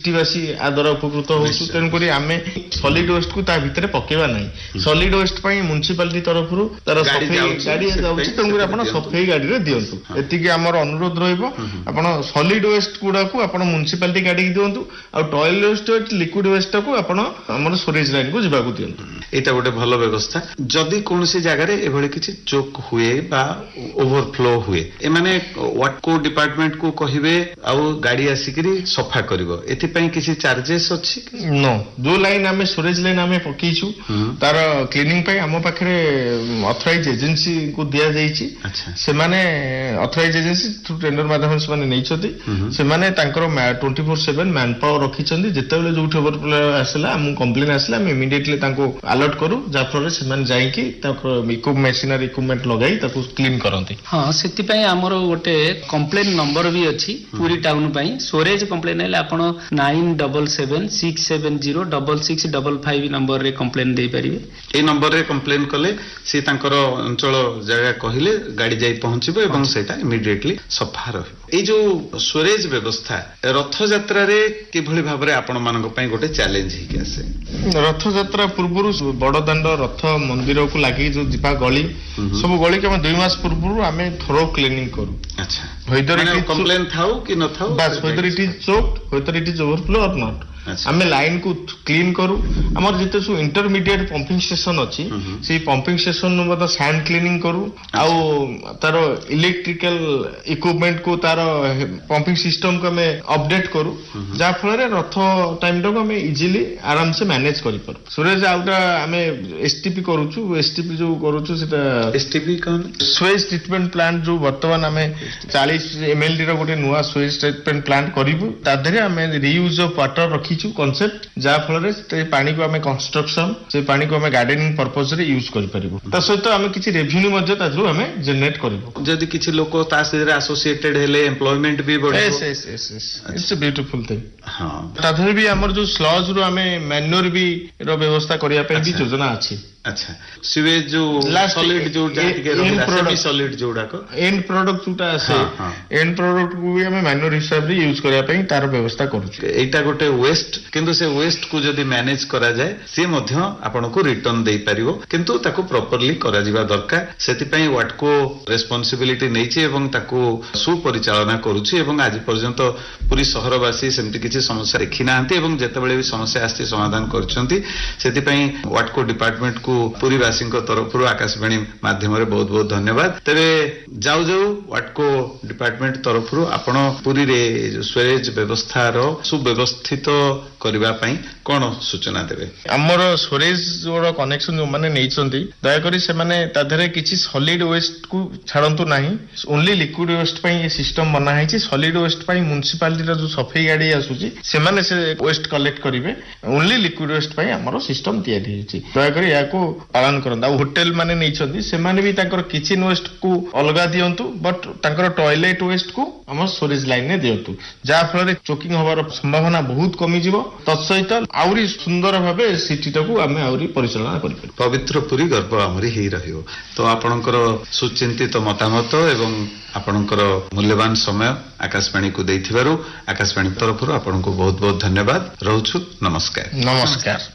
ବାସୀ ଆଦର ଉପକୃତ ହଉଛୁ। ତେଣୁକରି ଆମେ ସଲିଡ ୱେଷ୍ଟ କୁ ତା ଭିତରେ ପକେଇବା ନାହିଁ। ସଲିଡ ୱେଷ୍ଟ ପାଇଁ ମ୍ୟୁନିସିପାଲିଟି ତରଫରୁ ତାର ସଫେଇ ଗାଡି ଯାଉଛି, ତେଣୁକରି ଆପଣ ସଫେଇ ଗାଡିରେ ଦିଅନ୍ତୁ। ଏତିକି ଆମର ଅନୁରୋଧ ରହିବ। ଆପଣ ସଲିଡ ୱେଷ୍ଟ ଗୁଡାକୁ ଆପଣ ମ୍ୟୁନିସିପାଲିଟି ଗାଡିକି ଦିଅନ୍ତୁ, ଆଉ ଟଏଲ ୱେଷ୍ଟ ଲିକ୍ୱିଡ ୱେଷ୍ଟକୁ ଆପଣ ଆମର ଷ୍ଟୋରେଜ ଲାଇନ କୁ ଯିବାକୁ ଦିଅନ୍ତୁ। ଏଇଟା ଗୋଟେ ଭଲ ବ୍ୟବସ୍ଥା। ଯଦି କୌଣସି ଜାଗାରେ ଏଭଳି କିଛି ଚୋକ୍ ହୁଏ ବା ଓଭରଫ୍ଲୋ ହୁଏ, ଏମାନେ ୱାଟକୋ ଡିପାର୍ଟମେଣ୍ଟ କୁ କହିବେ ଆଉ ଗାଡି ଆସିକିରି ସଫା କରିବ, ଏଥିପାଇଁ କିଛି ଚାର୍ଜେସ୍ ଅଛି? नो, ଯୋଉ ଲାଇନ ଆମେ ଷ୍ଟୋରେଜ ଲାଇନ ଆମେ ପକେଇଛୁ ତାର କ୍ଲିନିଂ ପାଇଁ ଆମ ପାଖରେ ଅଥରାଇଜ ଏଜେନ୍ସି କୁ ଦିଆଯାଇଛି। ସେମାନେ ଅଥରାଇଜ ଏଜେନ୍ସି ଟେଣ୍ଡର ମାଧ୍ୟମରେ ସେମାନେ ନେଇଛନ୍ତି। ସେମାନେ ତାଙ୍କର 24/7 ମ୍ୟାନ ପାୱାର ରଖିଛନ୍ତି। ଯେତେବେଳେ ଯୋଉଠି ଓଭରଫ୍ଲୋ ଆସିଲା, ଆମକୁ କମ୍ପ୍ଲେନ ଆସିଲା, ଆମେ ଇମିଡିଏଟଲି ତାଙ୍କୁ ଆଲର୍ଟ କରୁ, ଯାହାଫଳରେ ସେମାନେ ଯାଇକି ତାଙ୍କର ମେସିନାରୀ ଇକ୍ୱିପମେଣ୍ଟ ଲଗାଇ ତାକୁ କ୍ଲିନ୍ କରନ୍ତି। ହଁ, ସେଥିପାଇଁ ଆମର ଗୋଟେ କମ୍ପ୍ଲେନ ନମ୍ବର ବି ଅଛି ପୁରୀ ଟାଉନ ପାଇଁ। ଷ୍ଟୋରେଜ କମ୍ପ୍ଲେନ ହେଲେ ଆପଣ 9776706655 ନମ୍ବରରେ କମ୍ପ୍ଲେନ ଦେଇପାରିବେ। ଏଇ ନମ୍ବରରେ କମ୍ପ୍ଲେନ କଲେ ସେ ତାଙ୍କର ଅଞ୍ଚଳ ଜାଗା କହିଲେ ଗାଡି ଯାଇ ପହଞ୍ଚିବ ଏବଂ ସେଇଟା ଇମିଡିଏଟଲି ସଫା ରହିବ। ଏଇ ଯୋଉ ଷ୍ଟୋରେଜ ବ୍ୟବସ୍ଥା ରଥଯାତ୍ରାରେ କିଭଳି ଭାବରେ ଆପଣ ମାନଙ୍କ ପାଇଁ ଗୋଟେ ଚ୍ୟାଲେଞ୍ଜ ହେଇକି ଆସେ? ରଥଯାତ୍ରା ପୂର୍ବରୁ ବଡଦାଣ୍ଡ ରଥ ମନ୍ଦିରକୁ ଲାଗି ଯୋଉ ଯିବା ଗଳି, ସବୁ ଗଳିକି ଆମେ 2 ମାସ ପୂର୍ବରୁ ଆମେ ଥରୋ କ୍ଲିନିଂ କରୁ। ଆଚ୍ଛା, କମ୍ପ୍ଲେନ ଥାଉ କି ନଥାଉ, ବାସ୍ whether it is choked, whether it is overflow or not, ଆମେ ଲାଇନ କୁ କ୍ଲିନ୍ କରୁ। ଆମର ଯେତେ ସବୁ ଇଣ୍ଟରମିଡିଏଟ ପମ୍ପିଂ ଷ୍ଟେସନ ଅଛି, ସେଇ ପମ୍ପିଂ ଷ୍ଟେସନ ମଧ୍ୟ ସାଣ୍ଡ କ୍ଲିନିଂ କରୁ, ଆଉ ତାର ଇଲେକ୍ଟ୍ରିକାଲ ଇକ୍ୱିପମେଣ୍ଟ କୁ ତାର ପମ୍ପିଂ ସିଷ୍ଟମ କୁ ଆମେ ଅପଡେଟ କରୁ, ଯାହା ଫଳରେ ରଥ ଟାଇମ ଟାକୁ ଆମେ ଇଜିଲି ଆରାମସେ ମ୍ୟାନେଜ କରିପାରୁ। ସୁରେଜ ଆଉଟା ଆମେ ଏସଟିପି କରୁଛୁ। ଏସଟିପି ଯୋଉ କରୁଛୁ ସେଟା ଏସଟିପି କଣ? ସୁଏଜ ଟ୍ରିଟମେଣ୍ଟ ପ୍ଲାଣ୍ଟ, ଯୋଉ ବର୍ତ୍ତମାନ ଆମେ 40 mld ର ଗୋଟେ ନୂଆ ସୁଏଜ ଟ୍ରିଟମେଣ୍ଟ ପ୍ଲାଣ୍ଟ କରିବୁ। ତା ଦେହରେ ଆମେ ରିୟୁଜ ଅଫ ୱାଟର ରଖିଛୁ କନସେପ୍ଟ, ଯାହା ଫଳରେ ସେ ପାଣିକୁ ଆମେ କନଷ୍ଟ୍ରକ୍ସନ, ସେ ପାଣିକୁ ଆମେ ଗାର୍ଡେନିଂ ପର୍ପଜରେ ୟୁଜ କରିପାରିବୁ। ତା ସହିତ ଆମେ କିଛି ରେଭିନ୍ୟୁ ମଧ୍ୟ ତା ଦେହରୁ ଆମେ ଜେନେରେଟ କରିବୁ। ଯଦି କିଛି ଲୋକ ତା ସହିତ ଆସୋସିଏଟେଡ ହେଲେ ଏମ୍ପ୍ଲୟମେଣ୍ଟ ବି ବଢିବ। It's a beautiful thing. ହଁ, ତା ଦେହରେ ବି ଆମର ଯୋଉ ସ୍ଲଜ ରୁ ଆମେ ମ୍ୟାନ୍ୟୁର ବି ର ବ୍ୟବସ୍ଥା କରିବା ପାଇଁ ବି ଯୋଜନା ଅଛି। ଆଚ୍ଛା, ସିୱେଜ ଯୋଉ ସଲିଡ ଯୋଉଟା ସେମି ସଲିଡ ଯୋଉଡାକ ଏଣ୍ଡ ପ୍ରଡକ୍ଟ ଯୋଉଟା ଆସେ, ଏଣ୍ଡ ପ୍ରଡକ୍ଟ କୁ ବି ଆମେ ମ୍ୟାନ୍ୟୁର ହିସାବରେ ୟୁଜ କରିବା ପାଇଁ ତାର ବ୍ୟବସ୍ଥା କରୁଛୁ। ଏଇଟା ଗୋଟେ ୱେଷ୍ଟ, କିନ୍ତୁ ସେ ୱେଷ୍ଟ କୁ ଯଦି ମ୍ୟାନେଜ କରାଯାଏ ସେ ମଧ୍ୟ ଆପଣଙ୍କୁ ରିଟର୍ନ ଦେଇପାରିବ, କିନ୍ତୁ ତାକୁ ପ୍ରପରଲି କରାଯିବା ଦରକାର। ସେଥିପାଇଁ ୱାଟକୋ ରେସ୍ପନ୍ସିବିଲିଟି ନେଇଛି ଏବଂ ତାକୁ ସୁପରିଚାଳନା କରୁଛି। ଏବଂ ଆଜି ପର୍ଯ୍ୟନ୍ତ ପୁରୀ ସହରବାସୀ ସେମିତି କିଛି ସମସ୍ୟା ଦେଖି ନାହାନ୍ତି ଏବଂ ଯେତେବେଳେ ବି ସମସ୍ୟା ଆସିଛି ସମାଧାନ କରିଛନ୍ତି। ସେଥିପାଇଁ ୱାଟକୋ ଡିପାର୍ଟମେଣ୍ଟକୁ ପୁରୀବାସୀଙ୍କ ତରଫରୁ ଆକାଶବାଣୀ ମାଧ୍ୟମରେ ବହୁତ ବହୁତ ଧନ୍ୟବାଦ। ତେବେ ଯାଉ ଯାଉ ୱାଟକୋ ଡିପାର୍ଟମେଣ୍ଟ ତରଫରୁ ଆପଣ ପୁରୀରେ ସ୍ୱେରେଜ ବ୍ୟବସ୍ଥାର ସୁବ୍ୟବସ୍ଥିତ କରିବା ପାଇଁ କଣ ସୂଚନା ଦେବେ? ଆମର ସ୍ୱେରେଜ କନେକ୍ସନ ଯୋଉମାନେ ନେଇଛନ୍ତି, ଦୟାକରି ସେମାନେ ତା ଦେହରେ କିଛି ସଲିଡ ୱେଷ୍ଟ କୁ ଛାଡନ୍ତୁ ନାହିଁ। ଓନ୍ଲି ଲିକ୍ୱିଡ ୱେଷ୍ଟ ପାଇଁ ଏ ସିଷ୍ଟମ ବନା ହେଇଛି। ସଲିଡ ୱେଷ୍ଟ ପାଇଁ ମ୍ୟୁନିସିପାଲିଟିର ଯୋଉ ସଫେଇ ଗାଡି ଆସୁଛି, ସେମାନେ ସେ ୱେଷ୍ଟ କଲେକ୍ଟ କରିବେ। ଓନ୍ଲି ଲିକ୍ୱିଡ ୱେଷ୍ଟ ପାଇଁ ଆମର ସିଷ୍ଟମ ତିଆରି ହେଇଛି। ଦୟାକରି ଏହାକୁ ପାଳନ କରନ୍ତୁ। ଆଉ ହୋଟେଲ ମାନେ ନେଇଛନ୍ତି, ସେମାନେ ବି ତାଙ୍କର କିଚେନ ୱେଷ୍ଟ କୁ ଅଲଗା ଦିଅନ୍ତୁ, ବଟ୍ ତାଙ୍କର ଟଏଲେଟ ୱେଷ୍ଟ କୁ ଆମର ଷ୍ଟୋରେଜ ଲାଇନରେ ଦିଅନ୍ତୁ, ଯାହା ଫଳରେ ଚୋକିଂ ହବାର ସମ୍ଭାବନା ବହୁତ କମିଯିବ। ତତ୍ସହିତ ଆହୁରି ସୁନ୍ଦର ଭାବେ ସିଟିଟାକୁ ଆମେ ଆହୁରି ପରିଚାଳନା କରିପାରିବୁ। ପବିତ୍ର ପୁରୀ ଗର୍ବ ଆମରି ହେଇ ରହିବ। ତ ଆପଣଙ୍କର ସୁଚିନ୍ତିତ ମତାମତ ଏବଂ ଆପଣଙ୍କର ମୂଲ୍ୟବାନ ସମୟ ଆକାଶବାଣୀକୁ ଦେଇଥିବାରୁ ଆକାଶବାଣୀ ତରଫରୁ ଆପଣଙ୍କୁ ବହୁତ ବହୁତ ଧନ୍ୟବାଦ। ରହୁଛୁ, ନମସ୍କାର। ନମସ୍କାର।